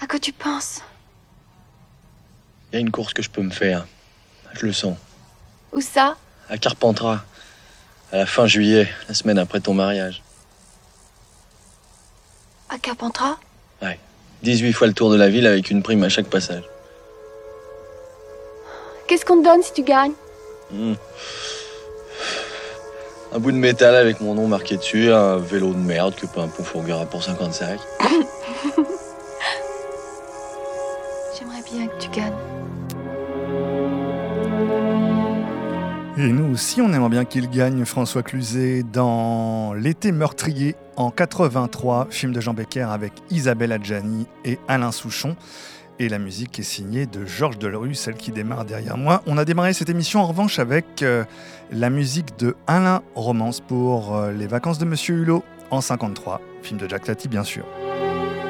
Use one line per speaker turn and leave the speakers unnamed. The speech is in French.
À quoi tu penses?
Il y a une course que je peux me faire. Je le sens.
Où ça?
À Carpentras. À la fin juillet, la semaine après ton mariage.
À Carpentras?
Ouais. 18 fois le tour de la ville avec une prime à chaque passage.
Qu'est-ce qu'on te donne si tu gagnes?
Un bout de métal avec mon nom marqué dessus, un vélo de merde que Pimpon fourguera pour 55.
J'aimerais bien que tu gagnes.
Et nous aussi, on aimerait bien qu'il gagne, François Cluzet, dans L'été meurtrier en 83, film de Jean Becker avec Isabelle Adjani et Alain Souchon. Et la musique est signée de Georges Delerue, celle qui démarre derrière moi. On a démarré cette émission en revanche avec la musique de Alain Romance pour Les vacances de Monsieur Hulot en 53, film de Jacques Tati bien sûr.